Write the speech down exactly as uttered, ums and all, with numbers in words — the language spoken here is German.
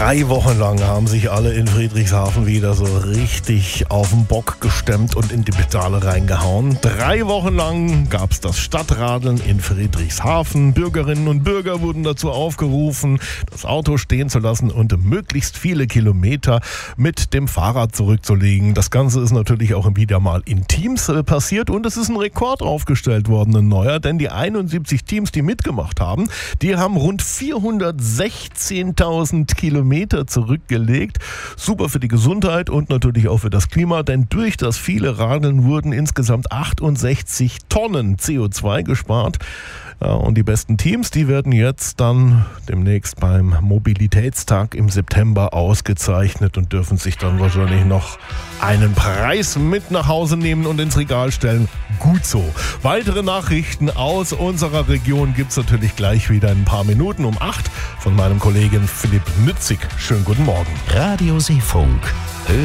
Drei Wochen lang haben sich alle in Friedrichshafen wieder so richtig auf den Bock gestemmt und in die Pedale reingehauen. Drei Wochen lang gab es das Stadtradeln in Friedrichshafen. Bürgerinnen und Bürger wurden dazu aufgerufen, das Auto stehen zu lassen und möglichst viele Kilometer mit dem Fahrrad zurückzulegen. Das Ganze ist natürlich auch wieder mal in Teams äh, passiert und es ist ein Rekord aufgestellt worden, ein neuer, denn die einundsiebzig Teams, die mitgemacht haben, die haben rund vierhundertsechzehntausend Kilometer zurückgelegt. Super für die Gesundheit und natürlich auch für das Klima, denn durch das viele Radeln wurden insgesamt achtundsechzig Tonnen C O zwei gespart. Ja, und die besten Teams, die werden jetzt dann demnächst beim Mobilitätstag im September ausgezeichnet und dürfen sich dann wahrscheinlich noch einen Preis mit nach Hause nehmen und ins Regal stellen. Gut so. Weitere Nachrichten aus unserer Region gibt es natürlich gleich wieder in ein paar Minuten um acht von meinem Kollegen Philipp Nützig. Schönen guten Morgen. Radio Seefunk.